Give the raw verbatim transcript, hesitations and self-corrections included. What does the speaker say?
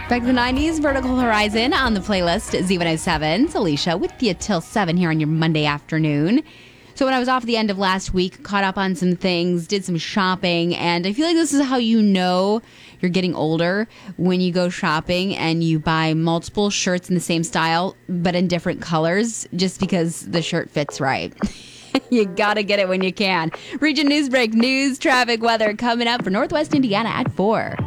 Back to the nineties, Vertical Horizon on the playlist, Z one oh seven. It's Alicia with you till seven here on your Monday afternoon. So when I was off at the end of last week, caught up on some things, did some shopping, and I feel like this is how you know you're getting older, when you go shopping and you buy multiple shirts in the same style, but in different colors, just because the shirt fits right. You gotta get it when you can. Region Newsbreak, news, traffic, weather coming up for Northwest Indiana at four.